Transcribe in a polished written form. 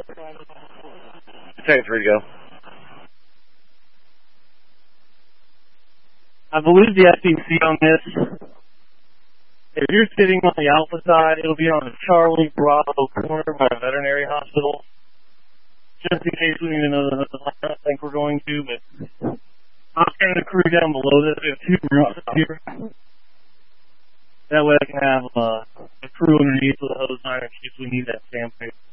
Seconds ready to go. I believe the FCC on this, if you're sitting on the Alpha side, it'll be on the Charlie Bravo corner by a veterinary hospital. Just in case we need another line, I don't think we're going to, but I'll send the crew down below this. We have two routes up here. That way I can have a crew underneath with a hose line in case we need that sandpaper.